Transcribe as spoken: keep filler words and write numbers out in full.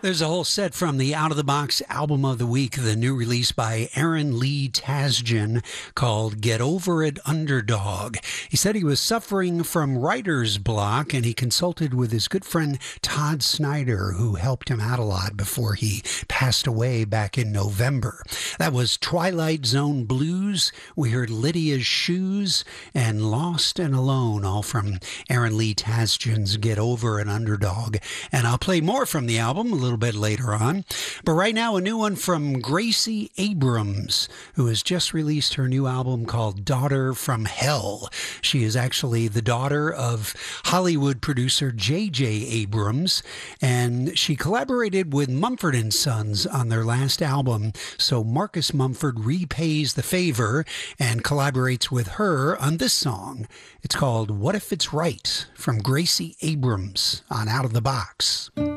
There's a whole set from the Out of the Box album of the week, the new release by Aaron Lee Tasjan called Get Over It Underdog. He said he was suffering from writer's block and he consulted with his good friend Todd Snyder, who helped him out a lot before he passed away back in November. That was Twilight Zone Blues. We heard Lydia's Shoes and Lost and Alone, all from Aaron Lee Tasjan's Get Over It Underdog. And I'll play more from the album a little bit later on. But right now, a new one from Gracie Abrams, who has just released her new album called Daughter from Hell. She is actually the daughter of Hollywood producer J J Abrams, and she collaborated with Mumford and Sons on their last album. So Marcus Mumford repays the favor and collaborates with her on this song. It's called What If It's Right from Gracie Abrams on Out of the Box.